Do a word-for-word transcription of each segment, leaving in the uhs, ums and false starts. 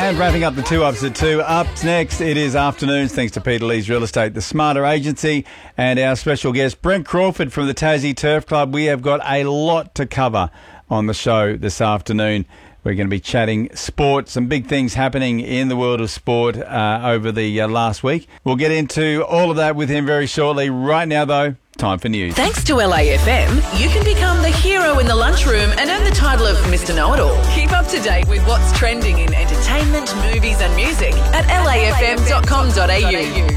And wrapping up the two ups at two. Up next, it is afternoons, thanks to Peter Lee's Real Estate, the Smarter Agency, and our special guest, Brent Crawford from the Tassie Turf Club. We have got a lot to cover on the show this afternoon. We're going to be chatting sport, some big things happening in the world of sport uh, over the uh, last week. We'll get into all of that with him very shortly. Right now, though, time for news. Thanks to L A F M, you can become the hero in the lunchroom and earn the title of Mister Know-It-All. Keep up to date with what's trending in entertainment, movies and music at L A F M dot com dot A U.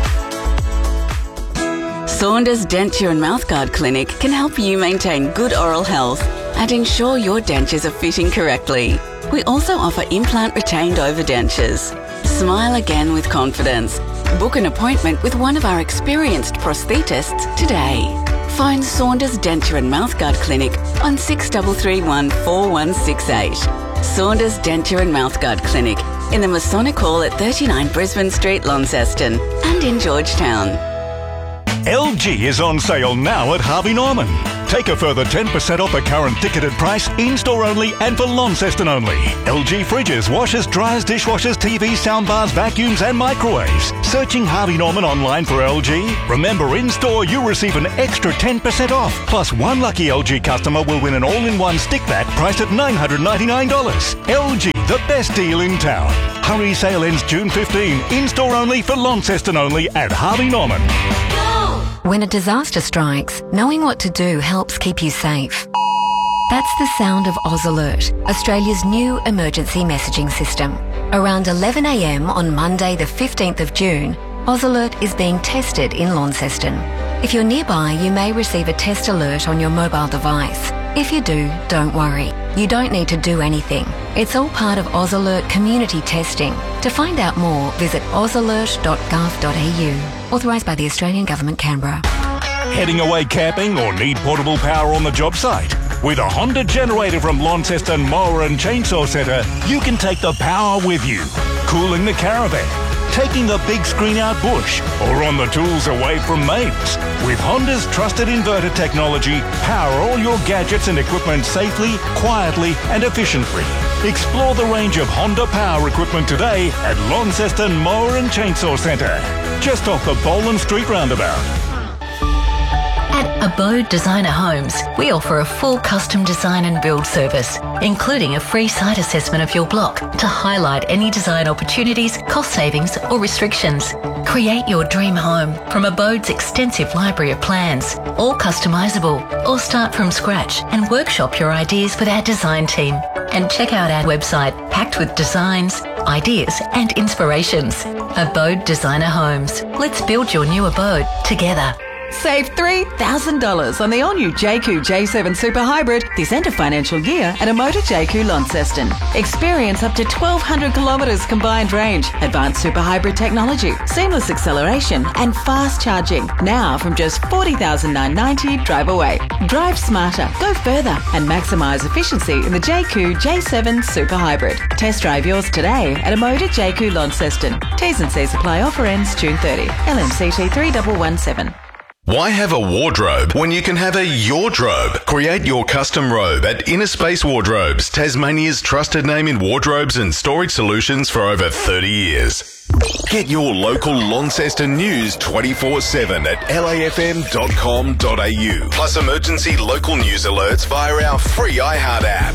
Saunders Denture and Mouthguard Clinic can help you maintain good oral health and ensure your dentures are fitting correctly. We also offer implant retained overdentures. Smile again with confidence. Book an appointment with one of our experienced prosthetists today. Phone Saunders Denture and Mouthguard Clinic on six three three one, four one six eight. Saunders Denture and Mouthguard Clinic in the Masonic Hall at thirty-nine Brisbane Street, Launceston, and in Georgetown. L G is on sale now at Harvey Norman. Take a further ten percent off the current ticketed price, in-store only and for Launceston only. L G fridges, washers, dryers, dishwashers, T Vs, soundbars, vacuums and microwaves. Searching Harvey Norman online for L G? Remember, in-store you receive an extra ten percent off. Plus, one lucky L G customer will win an all-in-one stick vac priced at nine hundred ninety-nine dollars. L G, the best deal in town. Hurry, sale ends June fifteenth. In-store only for Launceston only at Harvey Norman. When a disaster strikes, knowing what to do helps keep you safe. That's the sound of Oz Alert, Australia's new emergency messaging system. Around eleven a m on Monday the fifteenth of June, Oz Alert is being tested in Launceston. If you're nearby, you may receive a test alert on your mobile device. If you do, don't worry. You don't need to do anything. It's all part of Oz Alert community testing. To find out more, visit oz alert dot gov dot a u. Authorised by the Australian Government, Canberra. Heading away camping or need portable power on the job site? With a Honda generator from Launceston Mower and Chainsaw Centre, you can take the power with you. Cooling the caravan, taking the big screen out bush, or on the tools away from mates. With Honda's trusted inverter technology, power all your gadgets and equipment safely, quietly and efficiently. Explore the range of Honda power equipment today at Launceston Mower and Chainsaw Centre, just off the Boland Street roundabout. At Abode Designer Homes, we offer a full custom design and build service, including a free site assessment of your block to highlight any design opportunities, cost savings or restrictions. Create your dream home from Abode's extensive library of plans, all customisable, or start from scratch and workshop your ideas with our design team. And check out our website packed with designs, ideas and inspirations. Abode Designer Homes. Let's build your new abode together. Save three thousand dollars on the all-new J Q J seven Super Hybrid this end of financial year at a Motor J Q Launceston. Experience up to twelve hundred kilometres combined range, advanced Super Hybrid technology, seamless acceleration and fast charging. Now from just forty thousand nine hundred ninety dollars drive away. Drive smarter, go further and maximise efficiency in the J Q J seven Super Hybrid. Test drive yours today at a Motor J Q Launceston. T's and C's apply. Offer ends June thirtieth. L M C T three one one seven. Why have a wardrobe when you can have a yardrobe? Create your custom robe at Inner Space Wardrobes, Tasmania's trusted name in wardrobes and storage solutions for over thirty years. Get your local Launceston news twenty-four seven at L A F M dot com dot A U. Plus emergency local news alerts via our free iHeart app.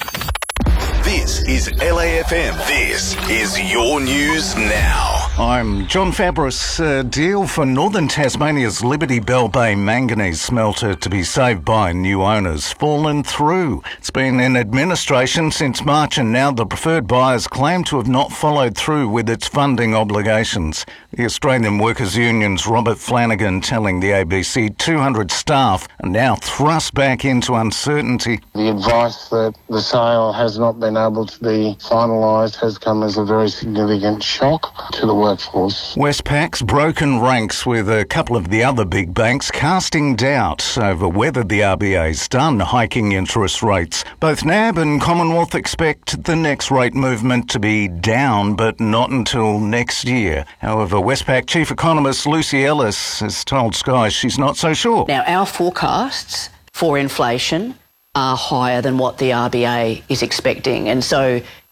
This is L A F M. This is your news now. I'm John Fabris. A deal for Northern Tasmania's Liberty Bell Bay manganese smelter to be saved by new owners fallen through. It's been in administration since March and now the preferred buyers claim to have not followed through with its funding obligations. The Australian Workers' Union's Robert Flanagan telling the A B C two hundred staff are now thrust back into uncertainty. The advice that the sale has not been able to be finalised has come as a very significant shock to the workforce. Westpac's broken ranks with a couple of the other big banks casting doubt over whether the R B A's done hiking interest rates. Both N A B and Commonwealth expect the next rate movement to be down, but not until next year. However, Westpac Chief Economist Lucy Ellis has told Sky she's not so sure. Now, our forecasts for inflation are higher than what the R B A is expecting, and so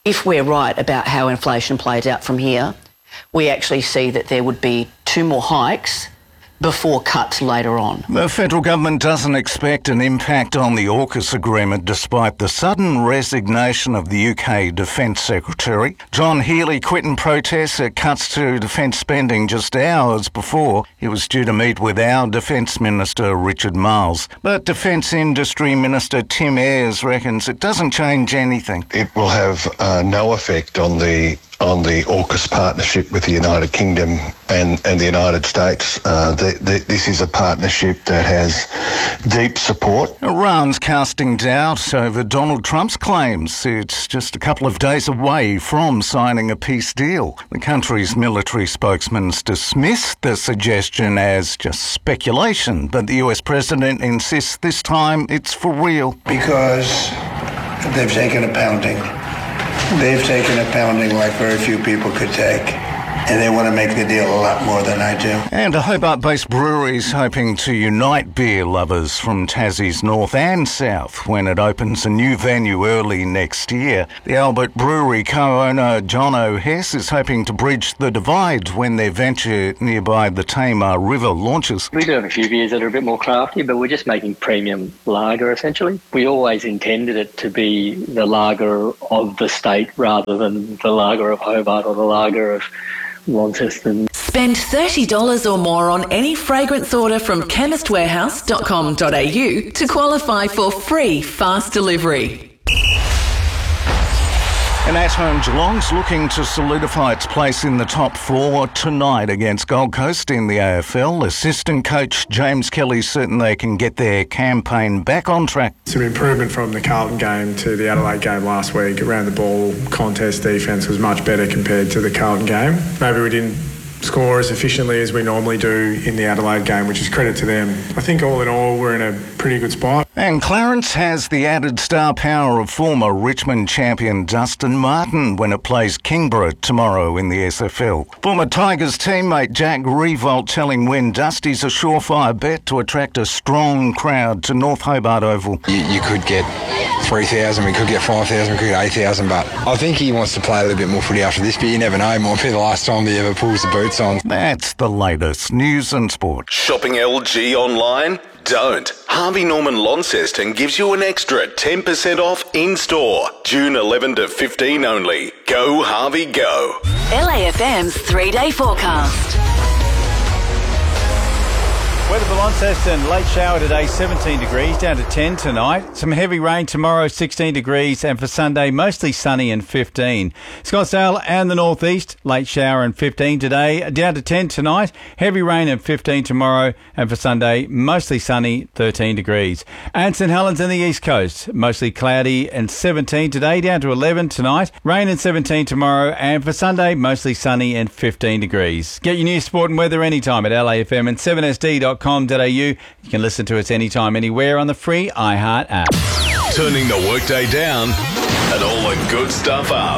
If we're right about how inflation plays out from here, we actually see that there would be two more hikes before cuts later on. The federal government doesn't expect an impact on the AUKUS agreement despite the sudden resignation of the U K Defence Secretary. John Healey quit in protest at cuts to defence spending just hours before he was due to meet with our Defence Minister Richard Marles. But Defence Industry Minister Tim Ayres reckons it doesn't change anything. It will have uh, no effect on the on the AUKUS partnership with the United Kingdom and, and the United States. Uh, the, the, this is a partnership that has deep support. Iran's casting doubt over Donald Trump's claims it's just a couple of days away from signing a peace deal. The country's military spokesman's dismissed the suggestion as just speculation, but the U S president insists this time it's for real. Because they've taken a pounding. They've taken a pounding like very few people could take, and they want to make the deal a lot more than I do. And a Hobart-based brewery is hoping to unite beer lovers from Tassie's north and south when it opens a new venue early next year. The Albert Brewery co-owner John O'Hess is hoping to bridge the divide when their venture nearby the Tamar River launches. We do have a few beers that are a bit more crafty, but we're just making premium lager essentially. We always intended it to be the lager of the state rather than the lager of Hobart or the lager of Launceston. Spend thirty dollars or more on any fragrance order from chemist warehouse dot com dot a u to qualify for free fast delivery. And at home, Geelong's looking to solidify its place in the top four tonight against Gold Coast in the A F L. Assistant coach James Kelly's certain they can get their campaign back on track. Some improvement from the Carlton game to the Adelaide game last week. Around the ball, contest defence was much better compared to the Carlton game. Maybe we didn't score as efficiently as we normally do in the Adelaide game, which is credit to them. I think all in all, we're in a pretty good spot. And Clarence has the added star power of former Richmond champion Dustin Martin when it plays Kingborough tomorrow in the S F L. Former Tigers teammate Jack Revolt telling Win Dusty's a surefire bet to attract a strong crowd to North Hobart Oval. You, you could get three thousand, we could get five thousand, we could get eight thousand, but I think he wants to play a little bit more footy after this, but you never know, it might be the last time he ever pulls the boots on. That's the latest news and sport. Shopping L G online? Don't. Harvey Norman Launceston gives you an extra ten percent off in-store. June eleventh to fifteenth only. Go Harvey, go. L A F M's three-day forecast. Weather for Launceston, late shower today, seventeen degrees, down to ten tonight. Some heavy rain tomorrow, sixteen degrees, and for Sunday, mostly sunny and fifteen. Scottsdale and the northeast, late shower and fifteen today, down to ten tonight. Heavy rain and fifteen tomorrow, and for Sunday, mostly sunny, thirteen degrees. And St Helens and the east coast, mostly cloudy and seventeen today, down to eleven tonight. Rain and seventeen tomorrow, and for Sunday, mostly sunny and fifteen degrees. Get your news, sport and weather anytime at L A F M and seven S D dot com dot a u. You can listen to us anytime, anywhere on the free iHeart app. Turning the workday down and all the good stuff up.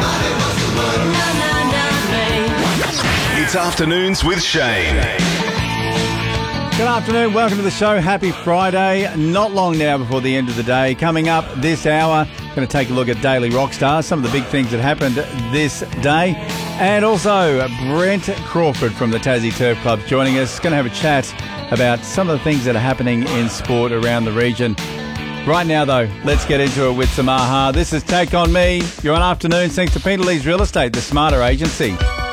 It's Afternoons with Shane. Good afternoon, welcome to the show. Happy Friday. Not long now before the end of the day. Coming up this hour, going to take a look at Daily Rockstar, some of the big things that happened this day. And also Brent Crawford from the Tassie Turf Club joining us. Going to have a chat about some of the things that are happening in sport around the region. Right now, though, let's get into it with some AHA. This is Take On Me. You're on Afternoons thanks to Peter Lee's Real Estate, the smarter agency.